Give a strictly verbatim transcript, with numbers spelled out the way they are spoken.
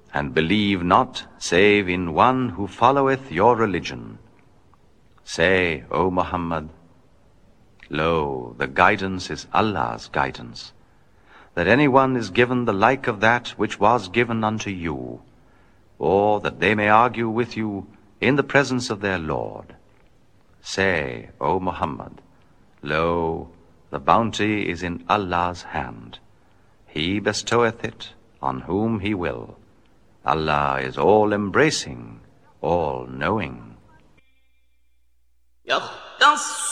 and believe not save in one who followeth your religion. Say, O Muhammad, lo, the guidance is Allah's guidance, that anyone is given the like of that which was given unto you, or that they may argue with you in the presence of their Lord. Say, O Muhammad, lo, the bounty is in Allah's hand. He bestoweth it on whom He will. Allah is all-embracing, all-knowing. يختص